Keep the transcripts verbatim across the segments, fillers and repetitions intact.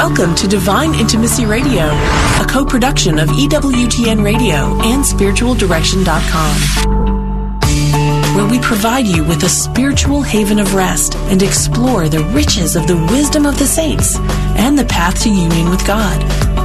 Welcome to Divine Intimacy Radio, a co-production of E W T N Radio and spiritual direction dot com, where we provide you with a spiritual haven of rest and explore the riches of the wisdom of the saints and the path to union with God.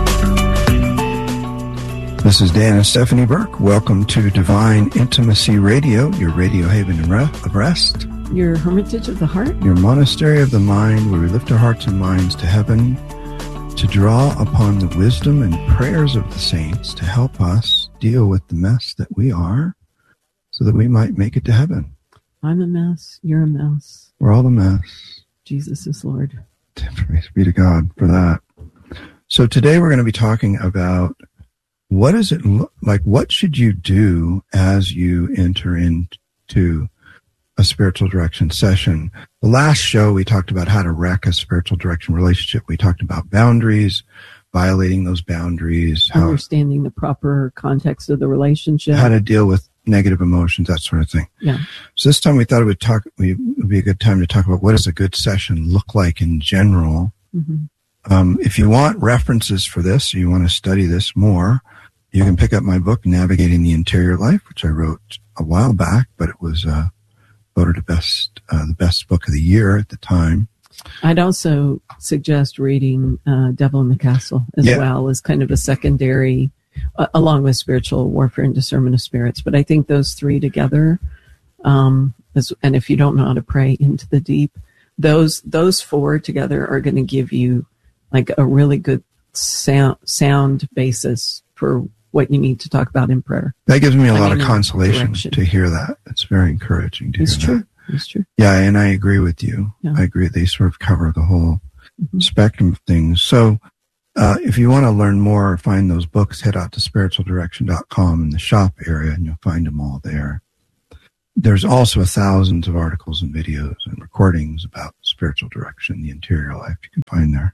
This is Dan and Stephanie Burke. Welcome to Divine Intimacy Radio, your radio haven of rest. Your hermitage of the heart. Your monastery of the mind, where we lift our hearts and minds to heaven to draw upon the wisdom and prayers of the saints to help us deal with the mess that we are so that we might make it to heaven. I'm a mess. You're a mess. We're all a mess. Jesus is Lord. Praise be to God for that. So today we're going to be talking about what does it look like? What should you do as you enter into a spiritual direction session? The last show, we talked about how to wreck a spiritual direction relationship. We talked about boundaries, violating those boundaries, how, understanding the proper context of the relationship, how to deal with negative emotions, that sort of thing. Yeah. So this time we thought it would talk. It would be a good time to talk about what does a good session look like in general. Mm-hmm. Um, if you want references for this, or you want to study this more, you can pick up my book, Navigating the Interior Life, which I wrote a while back, but it was uh, voted the best, uh, the best book of the year at the time. I'd also suggest reading uh, Devil in the Castle as yeah. well as kind of a secondary, uh, along with Spiritual Warfare and Discernment of Spirits. But I think those three together, um, as, and if you don't know how to pray into the deep, those those four together are going to give you like a really good sound, sound basis for what you need to talk about in prayer. That gives me a I lot mean, of consolation direction. to hear that. It's very encouraging to it's hear true. that. It's true. Yeah, and I agree with you. Yeah. I agree. They sort of cover the whole mm-hmm. spectrum of things. So uh, if you want to learn more or find those books, head out to spiritual direction dot com in the shop area, and you'll find them all there. There's also thousands of articles and videos and recordings about spiritual direction, the interior life you can find there.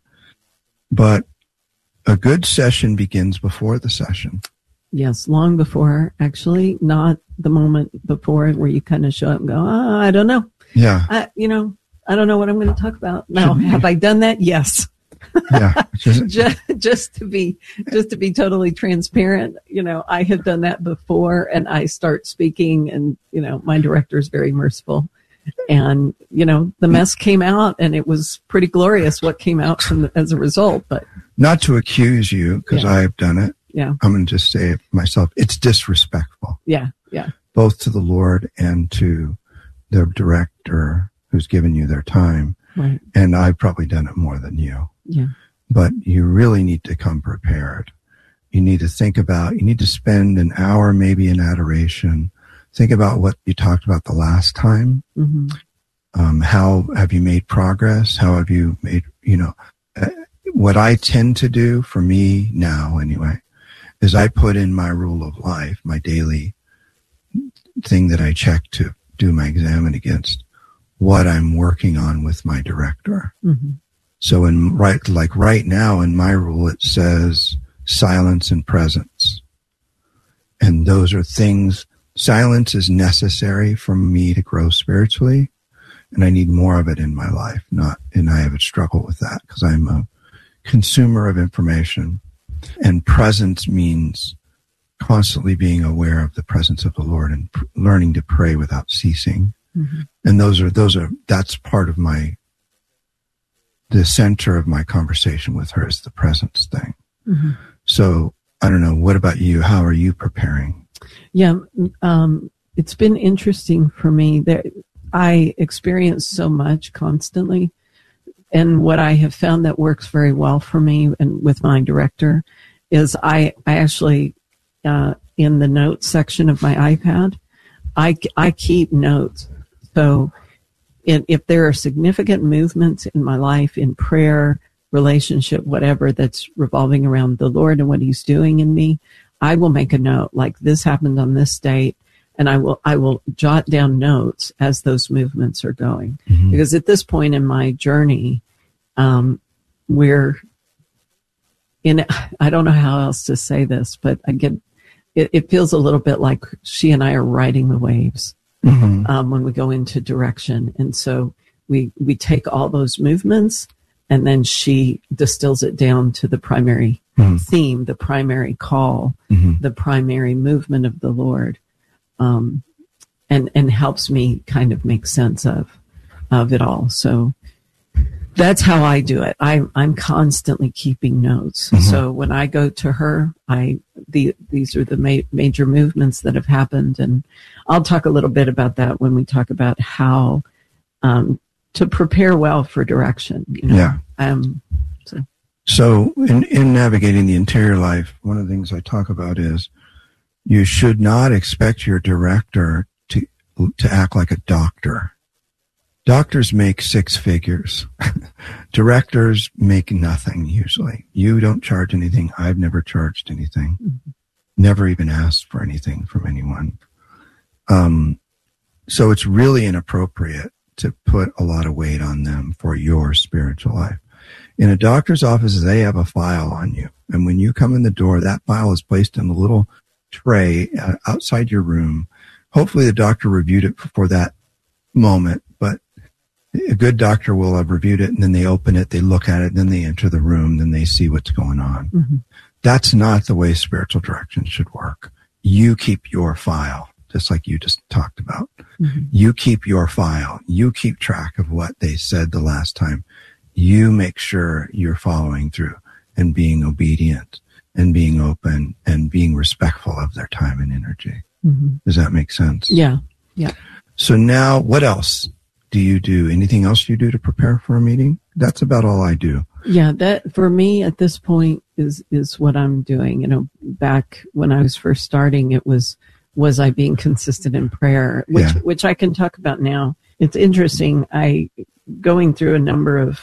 But a good session begins before the session. Yes, long before, actually, not the moment before where you kind of show up and go, oh, I don't know. Yeah. I, you know, I don't know what I'm going to talk about. Now, have I done that? Yes. Yeah. just, just to be, just to be totally transparent, you know, I have done that before, and I start speaking, and, you know, my director is very merciful. And, you know, the mess came out, and it was pretty glorious what came out from the, as a result. But not to accuse you, because yeah. I've done it. Yeah. I'm going to just say it myself. It's disrespectful. Yeah. Yeah. Both to the Lord and to the director who's given you their time. Right. And I've probably done it more than you. Yeah. But you really need to come prepared. You need to think about, you need to spend an hour maybe in adoration. Think about what you talked about the last time. Mm-hmm. Um, how have you made progress? How have you made, you know, uh, what I tend to do for me now anyway, is I put in my rule of life, my daily thing that I check to do my examine against, what I'm working on with my director. Mm-hmm. So in right, like right now in my rule, it says silence and presence. And those are things, silence is necessary for me to grow spiritually. And I need more of it in my life, not, and I have a struggle with that because I'm a consumer of information. And presence means constantly being aware of the presence of the Lord and pr- learning to pray without ceasing. Mm-hmm. And those are, those are, that's part of my, the center of my conversation with her is the presence thing. Mm-hmm. So I don't know. What about you? How are you preparing? Yeah. Um, it's been interesting for me that I experience so much constantly. And what I have found that works very well for me and with my director is I, I actually, uh, in the notes section of my iPad, I, I keep notes. So in, if there are significant movements in my life, in prayer, relationship, whatever, that's revolving around the Lord and what he's doing in me, I will make a note like this happened on this date. And I will, I will jot down notes as those movements are going. Mm-hmm. Because at this point in my journey, um, we're in, I don't know how else to say this, but I get, it, it feels a little bit like she and I are riding the waves, mm-hmm. um, when we go into direction. And so we, we take all those movements and then she distills it down to the primary mm-hmm. theme, the primary call, mm-hmm. the primary movement of the Lord, um, and and helps me kind of make sense of of it all. So that's how I do it. I, I'm constantly keeping notes. Mm-hmm. So when I go to her, I the these are the ma- major movements that have happened, and I'll talk a little bit about that when we talk about how um, to prepare well for direction. You know? Yeah. Um, so. so in, in navigating the interior life, one of the things I talk about is you should not expect your director to to act like a doctor. Doctors make six figures. Directors make nothing usually. You don't charge anything. I've never charged anything. Mm-hmm. Never even asked for anything from anyone. Um, so it's really inappropriate to put a lot of weight on them for your spiritual life. In a doctor's office, they have a file on you. And when you come in the door, that file is placed in a little tray uh, outside your room. Hopefully the doctor reviewed it before that moment, but a good doctor will have reviewed it, and then they open it, they look at it, then they enter the room, then they see what's going on. Mm-hmm. That's not the way spiritual direction should work. You keep your file, just like you just talked about. Mm-hmm. You keep your file. You keep track of what they said the last time. You make sure you're following through and being obedient and being open and being respectful of their time and energy. Mm-hmm. Does that make sense? Yeah. Yeah. So now what else do you do? Anything else you do to prepare for a meeting? That's about all I do. Yeah, that for me at this point is is what I'm doing. You know, back when I was first starting, it was was I being consistent in prayer, which yeah. which I can talk about now. It's interesting. I going through a number of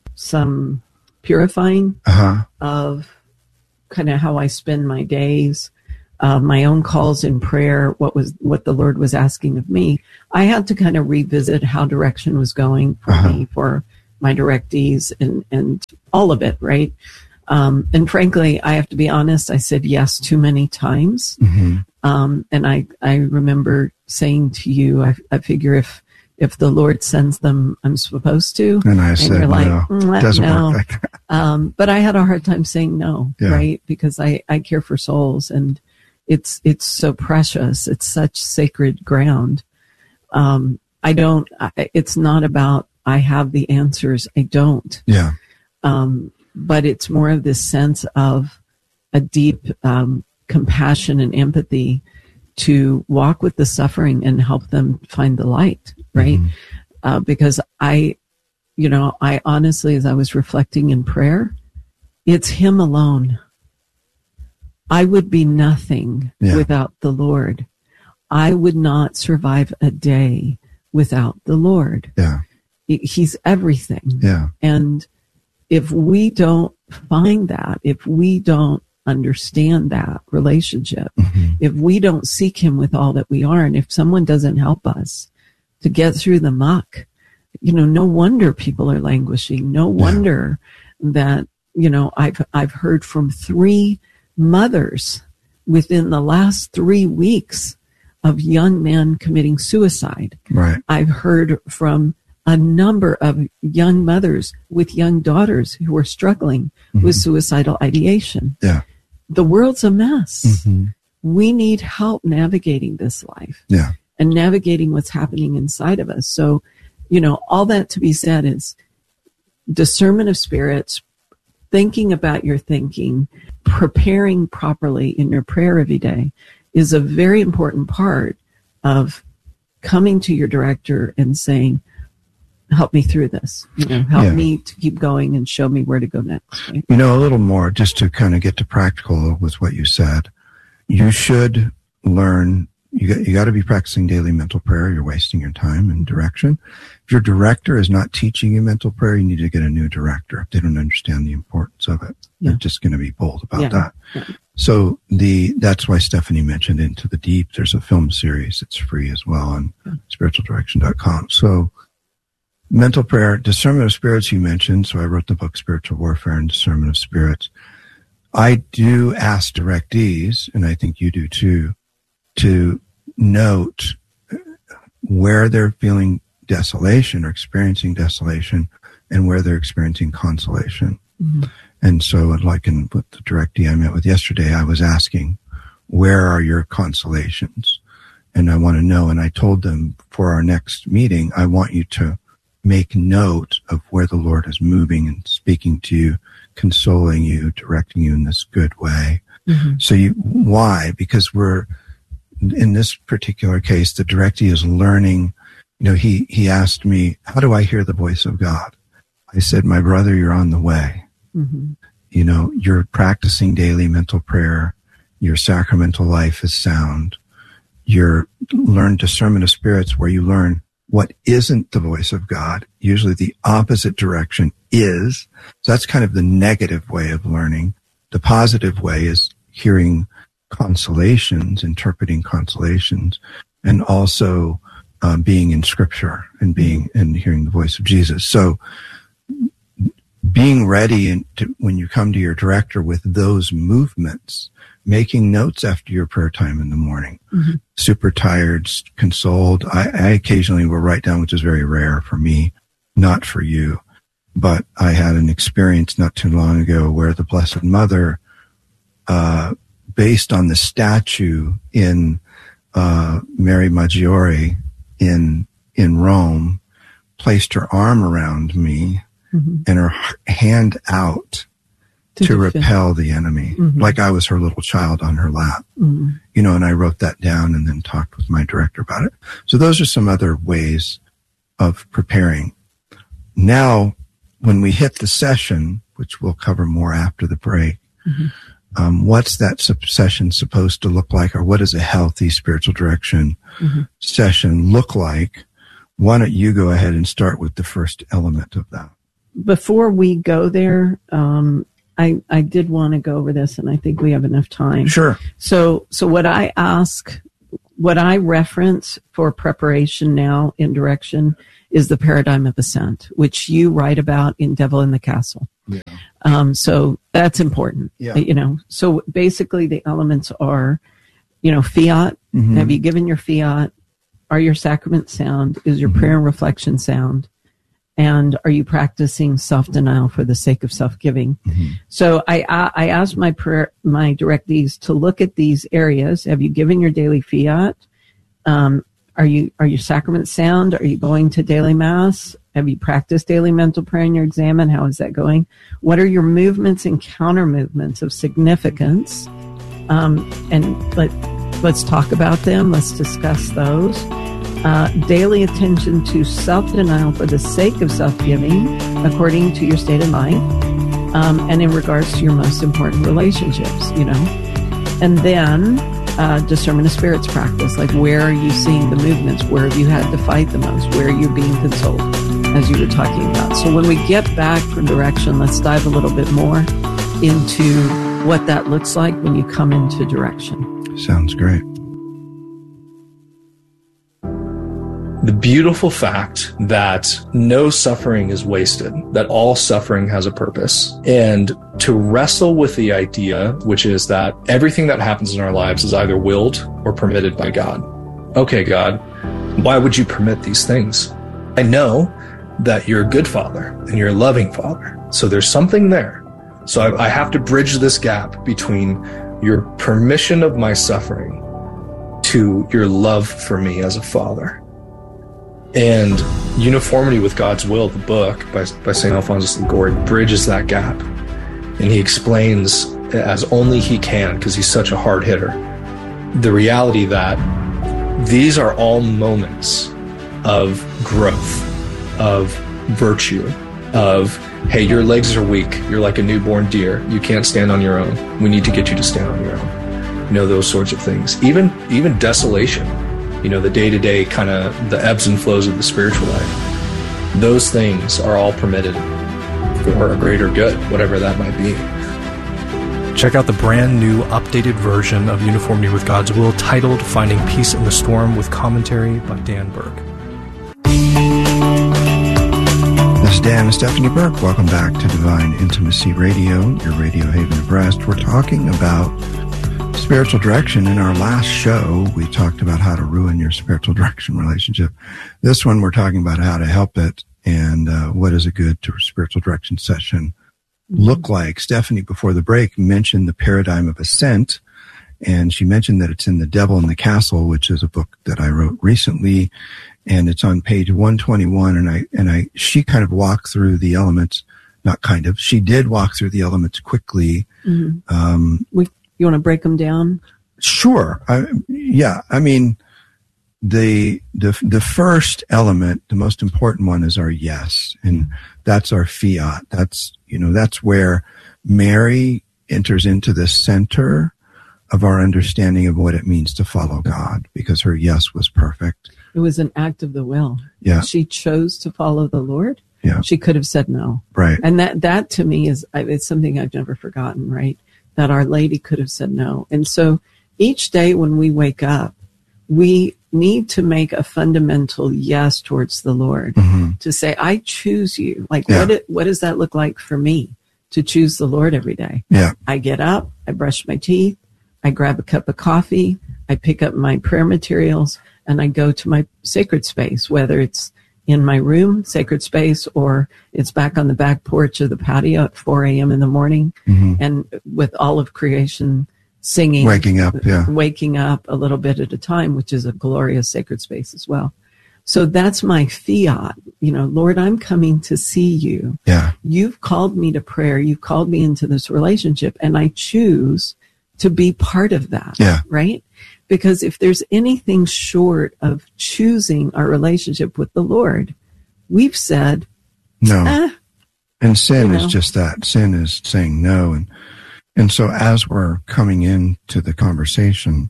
some purifying uh-huh. of kind of how I spend my days. Uh, my own calls in prayer, what was what the Lord was asking of me. I had to kind of revisit how direction was going for uh-huh. me, for my directees, and, and all of it, right? Um, and frankly, I have to be honest, I said yes too many times. Mm-hmm. Um, and I, I remember saying to you, I, I figure if if the Lord sends them, I'm supposed to. And I and said you're like, no, mm, doesn't no. work like that. Um, but I had a hard time saying no, yeah. right? Because I, I care for souls, and It's it's so precious. It's such sacred ground. Um, I don't. I, it's not about I have the answers. I don't. Yeah. Um, but it's more of this sense of a deep um, compassion and empathy to walk with the suffering and help them find the light. Right. Mm-hmm. Uh, because I, you know, I honestly, as I was reflecting in prayer, it's Him alone. I would be nothing yeah. without the Lord. I would not survive a day without the Lord. Yeah. He's everything. Yeah. And if we don't find that, if we don't understand that relationship, mm-hmm. if we don't seek Him with all that we are, and if someone doesn't help us to get through the muck, you know, no wonder people are languishing. No wonder yeah. that, you know, I've, I've heard from three mothers within the last three weeks of young men committing suicide. Right. I've heard from a number of young mothers with young daughters who are struggling mm-hmm. with suicidal ideation. Yeah. The world's a mess. Mm-hmm. We need help navigating this life. Yeah. And navigating what's happening inside of us. So, you know, all that to be said is discernment of spirits, thinking about your thinking, preparing properly in your prayer every day is a very important part of coming to your director and saying, help me through this, you know, help yeah. me to keep going and show me where to go next. Right? You know, a little more, just to kind of get to practical with what you said, you should learn, you got, you got to be practicing daily mental prayer. You're wasting your time and direction. If your director is not teaching you mental prayer, you need to get a new director. If they don't understand the importance of it, yeah. they're just going to be bold about yeah. that. Yeah. So the that's why Stephanie mentioned Into the Deep. There's a film series. It's free as well on yeah. spiritual direction dot com. So mental prayer, discernment of spirits you mentioned. So I wrote the book Spiritual Warfare and Discernment of Spirits. I do ask directees, and I think you do too, to note where they're feeling desolation or experiencing desolation and where they're experiencing consolation. Mm-hmm. And so, like in with the directee I met with yesterday, I was asking, where are your consolations? And I want to know. And I told them for our next meeting, I want you to make note of where the Lord is moving and speaking to you, consoling you, directing you in this good way. Mm-hmm. So you, why? Because we're, in this particular case, the directee is learning. You know, he, he asked me, how do I hear the voice of God? I said, my brother, you're on the way. Mm-hmm. You know, you're practicing daily mental prayer. Your sacramental life is sound. You're learn discernment of spirits, where you learn what isn't the voice of God. Usually the opposite direction is. So that's kind of the negative way of learning. The positive way is hearing consolations, interpreting consolations, and also uh, being in Scripture and being and hearing the voice of Jesus. So being ready and to, when you come to your director with those movements, making notes after your prayer time in the morning, mm-hmm. super tired, consoled. I, I occasionally will write down, which is very rare for me, not for you. But I had an experience not too long ago where the Blessed Mother, uh, based on the statue in uh, Mary Maggiore in in Rome, placed her arm around me mm-hmm. and her hand out to, to repel the enemy, mm-hmm. like I was her little child on her lap. Mm-hmm. You know, and I wrote that down and then talked with my director about it. So those are some other ways of preparing. Now, when we hit the session, which we'll cover more after the break, mm-hmm. um, what's that session supposed to look like, or what does a healthy spiritual direction mm-hmm. session look like? Why don't you go ahead and start with the first element of that? Before we go there, um, I, I did want to go over this, and I think we have enough time. Sure. So, so what I ask, what I reference for preparation now in direction is the paradigm of ascent, which you write about in Devil in the Castle. Yeah. Um, so that's important. Yeah. You know, so basically the elements are, you know, fiat. Mm-hmm. Have you given your fiat? Are your sacraments sound? Is your mm-hmm. prayer and reflection sound? And are you practicing self-denial for the sake of self-giving? Mm-hmm. So I, I, I asked my prayer, my directees to look at these areas. Have you given your daily fiat? Um, are you, are your sacraments sound? Are you going to daily mass? Have you practiced daily mental prayer in your examen? How is that going? What are your movements and counter movements of significance? Um, and let, let's talk about them. Let's discuss those. Uh, daily attention to self-denial for the sake of self-giving, according to your state of mind, um, and in regards to your most important relationships, you know. And then uh, discernment of spirits practice, like where are you seeing the movements? Where have you had to fight the most? Where are you being consoled, as you were talking about? So when we get back from direction, let's dive a little bit more into what that looks like when you come into direction. Sounds great. The beautiful fact that no suffering is wasted, that all suffering has a purpose, and to wrestle with the idea, which is that everything that happens in our lives is either willed or permitted by God. Okay, God, why would you permit these things? I know that you're a good father and you're a loving father. So there's something there. So I, I have to bridge this gap between your permission of my suffering to your love for me as a father. And Uniformity with God's Will, the book by, by Saint Alphonsus Liguori, bridges that gap. And he explains, as only he can, because he's such a hard hitter, the reality that these are all moments of growth, of virtue, of, hey, your legs are weak. You're like a newborn deer. You can't stand on your own. We need to get you to stand on your own. You know, those sorts of things. Even, even desolation. You know, the day-to-day kind of the ebbs and flows of the spiritual life. Those things are all permitted for a greater good, whatever that might be. Check out the brand new updated version of Uniformity with God's Will titled Finding Peace in the Storm with commentary by Dan Burke. This is Dan and Stephanie Burke. Welcome back to Divine Intimacy Radio, your radio haven of rest. We're talking about spiritual direction. In our last show, we talked about how to ruin your spiritual direction relationship. This one, we're talking about how to help it and uh, what does a good spiritual direction session look like? Stephanie, before the break, mentioned the paradigm of ascent, and she mentioned that it's in The Devil in the Castle, which is a book that I wrote recently, and it's on page one twenty-one. And I and I she kind of walked through the elements, not kind of. She did walk through the elements quickly. Mm-hmm. Um, we, you want to break them down? Sure. I, yeah. I mean, the the the first element, the most important one, is our yes, and that's our fiat. That's you know that's where Mary enters into the center of our understanding of what it means to follow God, because her yes was perfect. It was an act of the will. Yeah. She chose to follow the Lord. Yeah. She could have said no. Right. And that, that to me is, it's something I've never forgotten, right? That Our Lady could have said no. And so each day when we wake up, we need to make a fundamental yes towards the Lord, mm-hmm. to say, I choose you. Like, yeah. what, it, what does that look like for me to choose the Lord every day? Yeah. I get up, I brush my teeth, I grab a cup of coffee, I pick up my prayer materials, and I go to my sacred space, whether it's in my room, sacred space, or it's back on the back porch of the patio at four a.m. in the morning, mm-hmm. and with all of creation singing. Waking up, yeah. Waking up a little bit at a time, which is a glorious sacred space as well. So that's my fiat. You know, Lord, I'm coming to see you. Yeah. You've called me to prayer. You've called me into this relationship, and I choose to be part of that. Yeah. Right? Because if there's anything short of choosing our relationship with the Lord, we've said, no. Eh, and sin you is know. just that. Sin is saying no. And, and so as we're coming into the conversation,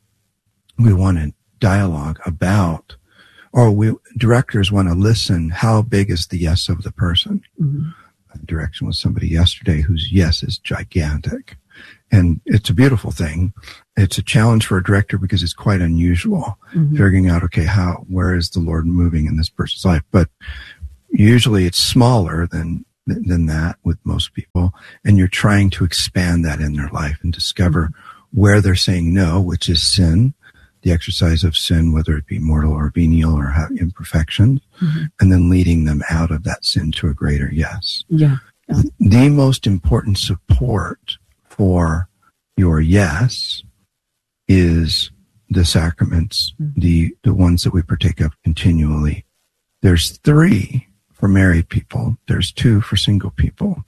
we want to dialogue about, or we directors want to listen, how big is the yes of the person? Mm-hmm. A direction with somebody yesterday whose yes is gigantic. And it's a beautiful thing. It's a challenge for a director because it's quite unusual, mm-hmm. figuring out, okay, how, where is the Lord moving in this person's life? But usually it's smaller than, than that with most people. And you're trying to expand that in their life and discover mm-hmm. where they're saying no, which is sin, the exercise of sin, whether it be mortal or venial or have imperfections, mm-hmm. and then leading them out of that sin to a greater yes. Yeah. yeah. The most important support for your yes is the sacraments, mm-hmm. the, the ones that we partake of continually. There's three for married people. There's two for single people.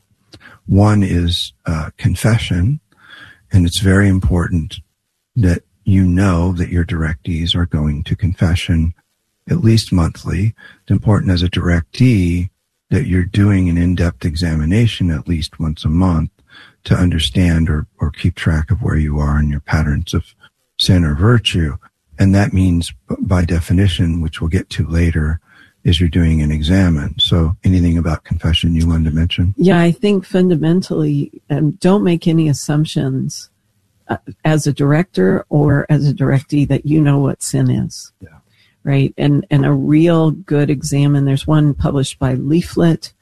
One is uh, confession, and it's very important that you know that your directees are going to confession at least monthly. It's important as a directee that you're doing an in-depth examination at least once a month to understand or, or keep track of where you are in your patterns of sin or virtue. And that means, by definition, which we'll get to later, is you're doing an examen. So anything about confession you wanted to mention? Yeah, I think fundamentally, um, don't make any assumptions uh, as a director or as a directee that you know what sin is. Yeah. Right? And and a real good examen, there's one published by Leaflet,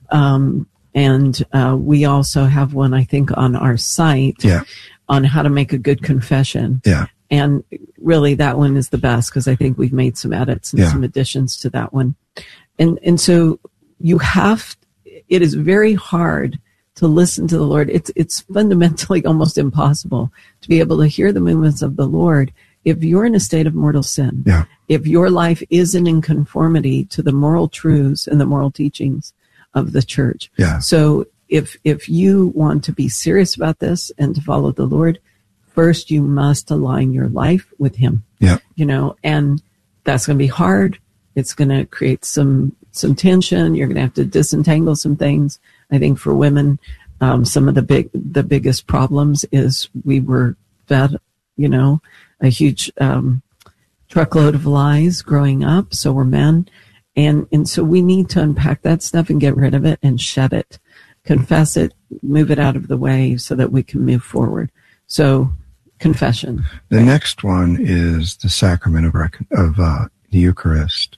um, and uh, we also have one, I think, on our site yeah. on how to make a good confession. Yeah. And really, that one is the best because I think we've made some edits and yeah. some additions to that one. And and so you have, it is very hard to listen to the Lord. It's it's fundamentally almost impossible to be able to hear the movements of the Lord if you're in a state of mortal sin. Yeah. If your life isn't in conformity to the moral truths and the moral teachings of the church. Yeah. So if if you want to be serious about this and to follow the Lord, first you must align your life with Him. Yeah. You know, and that's going to be hard. It's going to create some some tension. You're going to have to disentangle some things. I think for women, um, some of the big the biggest problems is we were fed, you know, a huge um, truckload of lies growing up. So we're men. And and so we need to unpack that stuff and get rid of it and shed it, confess it, move it out of the way so that we can move forward. So confession. The right? next one is the sacrament of, rec- of uh, the Eucharist.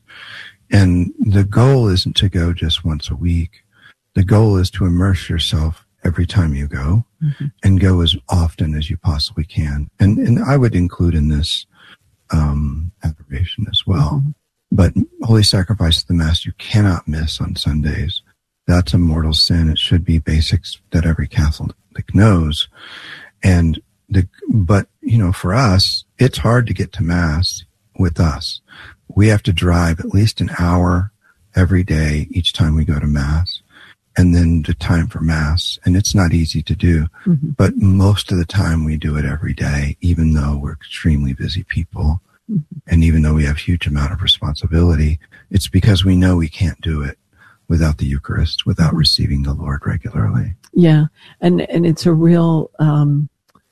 And the goal isn't to go just once a week. The goal is to immerse yourself every time you go mm-hmm. and go as often as you possibly can. And and I would include in this um, adoration as well. Mm-hmm. But holy sacrifice of the Mass you cannot miss on Sundays. That's a mortal sin. It should be basics that every Catholic knows. And the, but, you know, for us, it's hard to get to Mass with us. We have to drive at least an hour every day each time we go to Mass, and then the time for Mass. And it's not easy to do, mm-hmm. but most of the time we do it every day, even though we're extremely busy people. Mm-hmm. And even though we have huge amount of responsibility, it's because we know we can't do it without the Eucharist, without mm-hmm. receiving the Lord regularly. Yeah. And, and it's a real, um,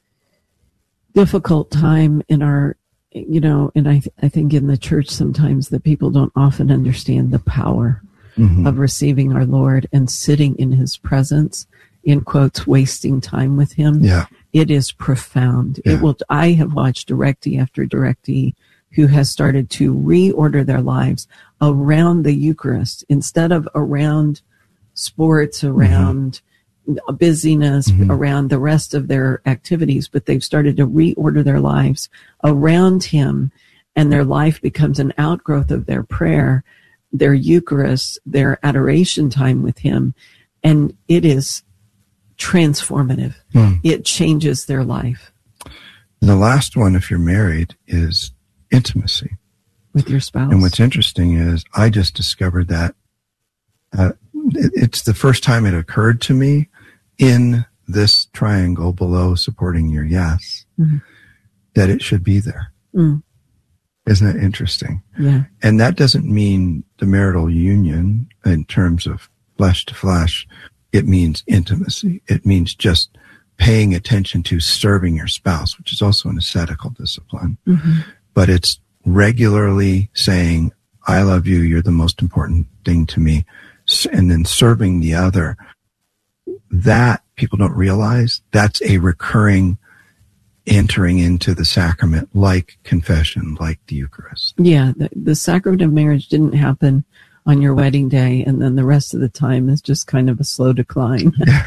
difficult time in our, you know, and I, th- I think in the church sometimes that people don't often understand the power mm-hmm. of receiving our Lord and sitting in his presence, in quotes, wasting time with him. Yeah. It is profound. Yeah. It will, I have watched directee after directee who has started to reorder their lives around the Eucharist instead of around sports, around mm-hmm. busyness, mm-hmm. around the rest of their activities, but they've started to reorder their lives around him, and their life becomes an outgrowth of their prayer, their Eucharist, their adoration time with him, and it is transformative. Mm. It changes their life. The last one, if you're married, is intimacy with your spouse. And what's interesting is I just discovered that uh, it, it's the first time it occurred to me in this triangle below supporting your yes, mm-hmm. that it should be there. Mm. Isn't that interesting? Yeah. And that doesn't mean the marital union in terms of flesh to flesh. It means intimacy. It means just paying attention to serving your spouse, which is also an ascetical discipline. Mm-hmm. But it's regularly saying, I love you, you're the most important thing to me, and then serving the other. That, people don't realize, that's a recurring entering into the sacrament, like confession, like the Eucharist. Yeah, the, the sacrament of marriage didn't happen on your wedding day, and then the rest of the time is just kind of a slow decline. Yeah.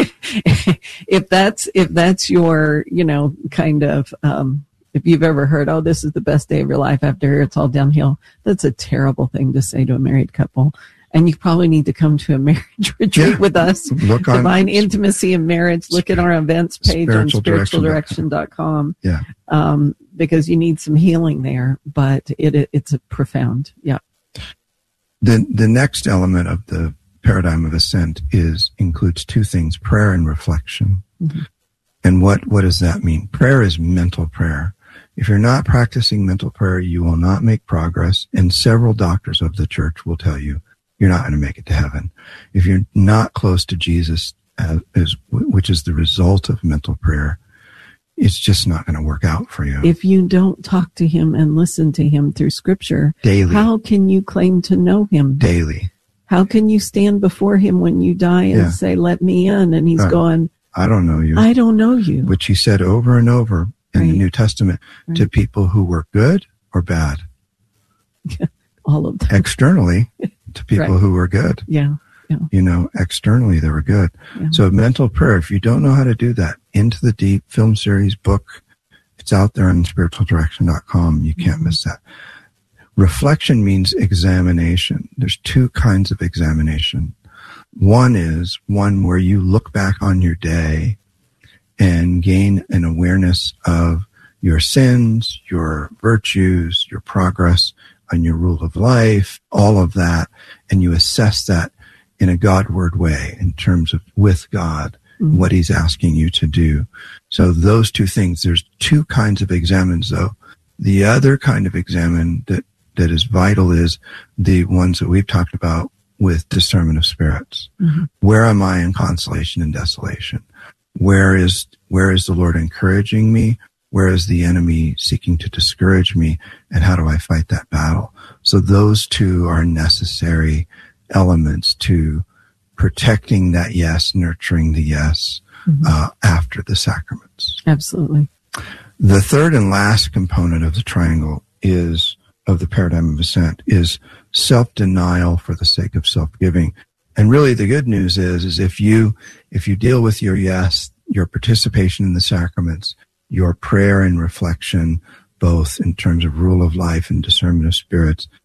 if that's if that's your, you know, kind of, um, if you've ever heard, oh, this is the best day of your life, after it's all downhill, that's a terrible thing to say to a married couple. And you probably need to come to a marriage retreat yeah. with us. Look on Divine Intimacy in Marriage. Look at our events page on spiritual direction dot com. Yeah. Um, because you need some healing there, but it, it it's a profound. Yeah. The the next element of the paradigm of ascent is includes two things: prayer and reflection. Mm-hmm. And what what does that mean? Prayer is mental prayer. If you're not practicing mental prayer, you will not make progress. And several doctors of the church will tell you you're not going to make it to heaven. If you're not close to Jesus, uh, is, which is the result of mental prayer, it's just not going to work out for you. If you don't talk to him and listen to him through Scripture, daily, how can you claim to know him? Daily. How can you stand before him when you die and yeah. say, let me in? And he's right. going, I don't know you. I don't know you. Which he said over and over in right. the New Testament right. to people who were good or bad. All of them. Externally, to people right. who were good. Yeah. yeah. You know, externally they were good. Yeah. So mental prayer, if you don't know how to do that, Into the Deep film series, book, it's out there on spiritual direction dot com. You can't mm-hmm. miss that. Reflection means examination. There's two kinds of examination. One is one where you look back on your day and gain an awareness of your sins, your virtues, your progress on your rule of life, all of that, and you assess that in a Godward way in terms of with God, mm-hmm. what he's asking you to do. So those two things, there's two kinds of examines though. The other kind of examine that, that is vital is the ones that we've talked about with discernment of spirits. Mm-hmm. Where am I in consolation and desolation? Where is, where is the Lord encouraging me? Where is the enemy seeking to discourage me? And how do I fight that battle? So those two are necessary elements to protecting that yes, nurturing the yes, mm-hmm. uh, after the sacraments. Absolutely. The third and last component of the triangle is, of the paradigm of ascent, is self-denial for the sake of self-giving. And really the good news is, is if you, if you deal with your yes, your participation in the sacraments, your prayer and reflection, both in terms of rule of life and discernment of spirits,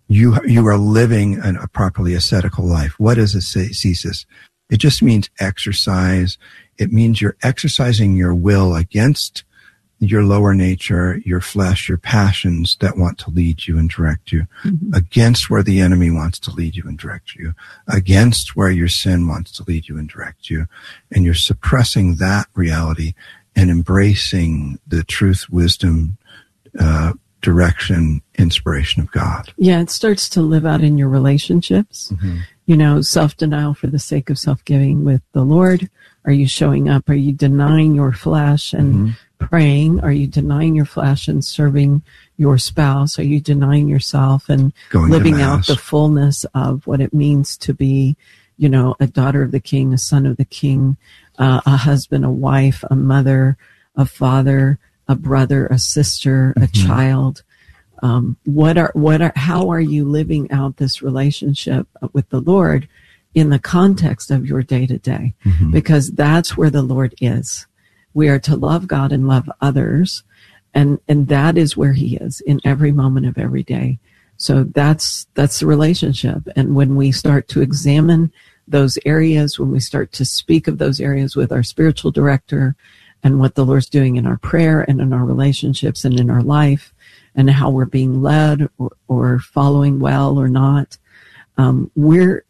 you you are living an, a properly ascetical life. What is ascesis? It just means exercise. It means you're exercising your will against your lower nature, your flesh, your passions that want to lead you and direct you, mm-hmm. against where the enemy wants to lead you and direct you, against where your sin wants to lead you and direct you. And you're suppressing that reality and embracing the truth, wisdom, uh, direction, inspiration of God. Yeah, it starts to live out in your relationships. Mm-hmm. You know, self-denial for the sake of self-giving with the Lord. Are you showing up? Are you denying your flesh and mm-hmm. praying? Are you denying your flesh and serving your spouse? Are you denying yourself and Going living out the fullness of what it means to be, you know, a daughter of the King, a son of the King, uh, a husband, a wife, a mother, a father, a brother, a sister, a mm-hmm. child? Um, what are, what are, how are you living out this relationship with the Lord in the context of your day to day? Because that's where the Lord is. We are to love God and love others. And, and that is where he is in every moment of every day. So that's, that's the relationship. And when we start to examine those areas, when we start to speak of those areas with our spiritual director and what the Lord's doing in our prayer and in our relationships and in our life and how we're being led or, or following well or not, um, we're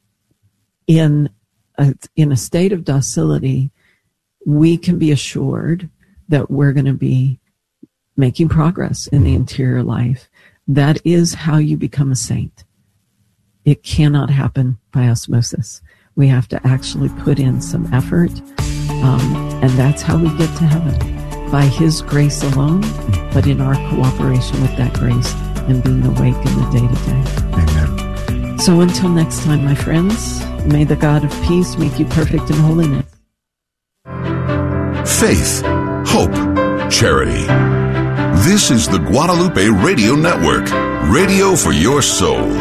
in a, in a state of docility. We can be assured that we're going to be making progress in the interior life. That is how you become a saint. It cannot happen by osmosis. We have to actually put in some effort. Um, and that's how we get to heaven, by his grace alone, but in our cooperation with that grace and being awake in the day-to-day. Amen. So until next time, my friends, may the God of peace make you perfect in holiness. Faith, hope, charity. This is the Guadalupe Radio Network, radio for your soul.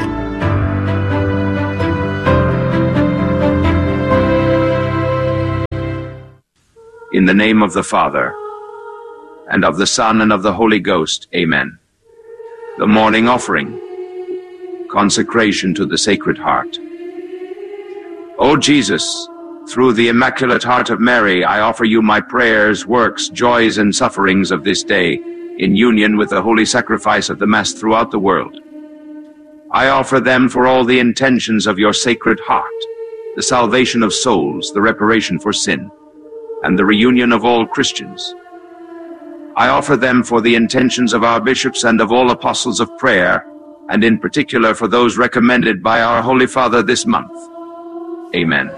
In the name of the Father, and of the Son, and of the Holy Ghost, amen. The morning offering, consecration to the Sacred Heart. O Jesus, through the Immaculate Heart of Mary, I offer you my prayers, works, joys, and sufferings of this day, in union with the holy sacrifice of the Mass throughout the world. I offer them for all the intentions of your Sacred Heart, the salvation of souls, the reparation for sin, and the reunion of all Christians. I offer them for the intentions of our bishops and of all apostles of prayer, and in particular for those recommended by our Holy Father this month. Amen.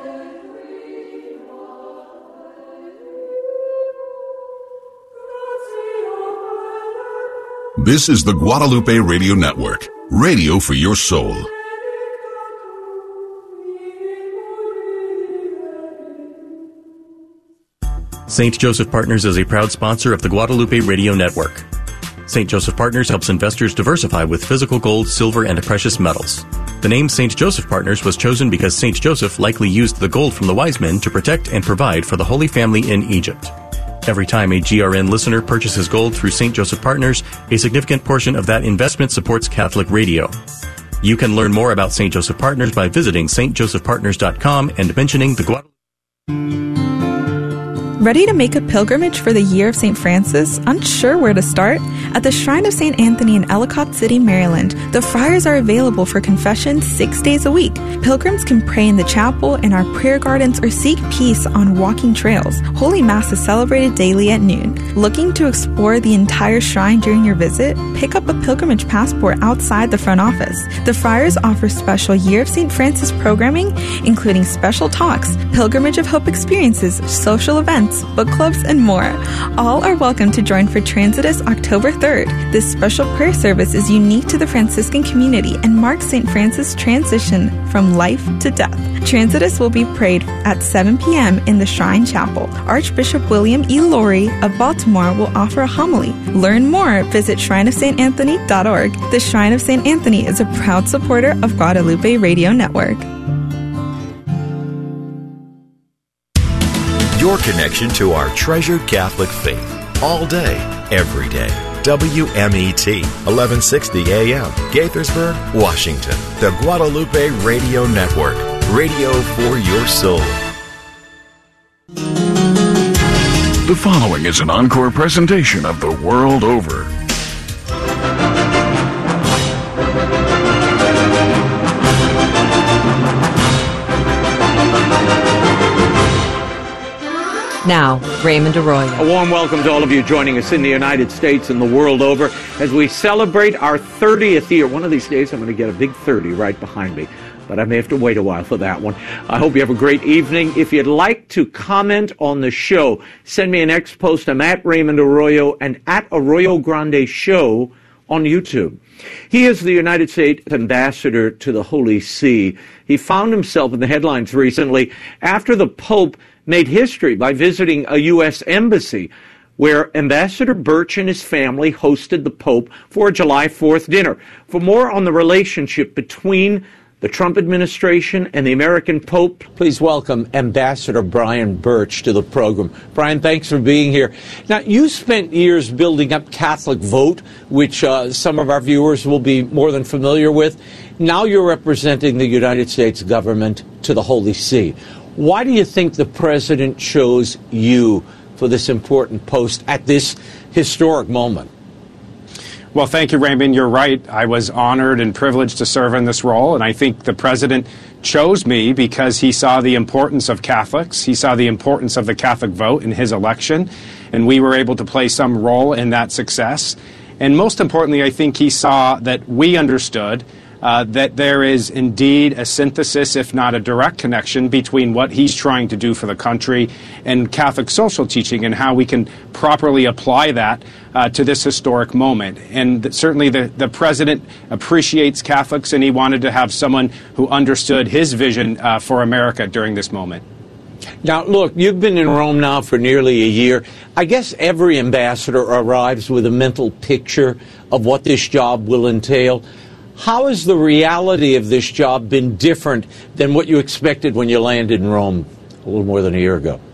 This is the Guadalupe Radio Network, radio for your soul. Saint Joseph Partners is a proud sponsor of the Guadalupe Radio Network. Saint Joseph Partners helps investors diversify with physical gold, silver, and precious metals. The name Saint Joseph Partners was chosen because Saint Joseph likely used the gold from the wise men to protect and provide for the Holy Family in Egypt. Every time a G R N listener purchases gold through Saint Joseph Partners, a significant portion of that investment supports Catholic radio. You can learn more about Saint Joseph Partners by visiting s t joseph partners dot com and mentioning the Guadalupe. Ready to make a pilgrimage for the Year of Saint Francis? Unsure where to start? At the Shrine of Saint Anthony in Ellicott City, Maryland, the friars are available for confession six days a week. Pilgrims can pray in the chapel, in our prayer gardens, or seek peace on walking trails. Holy Mass is celebrated daily at noon. Looking to explore the entire shrine during your visit? Pick up a pilgrimage passport outside the front office. The friars offer special Year of Saint Francis programming, including special talks, Pilgrimage of Hope experiences, social events, book clubs, and more. All are welcome to join for Transitus October third. This special prayer service is unique to the Franciscan community and marks Saint Francis' transition from life to death. Transitus will be prayed at seven p.m. in the Shrine Chapel. Archbishop William E. Laurie of Baltimore will offer a homily. Learn more, visit shrine of saint anthony dot org. The Shrine of Saint Anthony is a proud supporter of Guadalupe Radio Network. Your connection to our treasured Catholic faith, all day, every day. W M E T, eleven sixty A M, Gaithersburg, Washington. The Guadalupe Radio Network, radio for your soul. The following is an encore presentation of The World Over. Now, Raymond Arroyo. A warm welcome to all of you joining us in the United States and the world over as we celebrate our thirtieth year. One of these days I'm going to get a big thirty right behind me, but I may have to wait a while for that one. I hope you have a great evening. If you'd like to comment on the show, send me an X post. I'm at Raymond Arroyo and at Arroyo Grande Show on YouTube. He is the United States ambassador to the Holy See. He found himself in the headlines recently after the Pope made history by visiting a U S embassy where Ambassador Birch and his family hosted the Pope for a July fourth dinner. For more on the relationship between the Trump administration and the American Pope, please welcome Ambassador Brian Birch to the program. Brian, thanks for being here. Now, you spent years building up Catholic Vote, which uh, some of our viewers will be more than familiar with. Now you're representing the United States government to the Holy See. Why do you think the president chose you for this important post at this historic moment? Well, thank you, Raymond. You're right. I was honored and privileged to serve in this role, and I think the president chose me because he saw the importance of Catholics. He saw the importance of the Catholic vote in his election, and we were able to play some role in that success. And most importantly, I think he saw that we understood Uh, that there is indeed a synthesis, if not a direct connection, between what he's trying to do for the country and Catholic social teaching and how we can properly apply that uh, to this historic moment. And th- certainly the, the president appreciates Catholics, and he wanted to have someone who understood his vision uh, for America during this moment. Now, look, you've been in Rome now for nearly a year. I guess every ambassador arrives with a mental picture of what this job will entail. How has the reality of this job been different than what you expected when you landed in Rome a little more than a year ago?